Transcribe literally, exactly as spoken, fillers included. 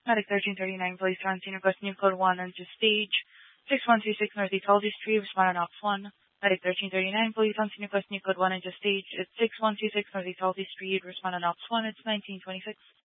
Medic thirteen thirty-nine, police Francine, request new code one and to stage six one two six North East Halsey Street, respond on Ops one. Medic thirteen thirty-nine, police Francine, request new code one and to stage at six one two six North East Halsey Street, respond on Ops one. It's nineteen twenty-six.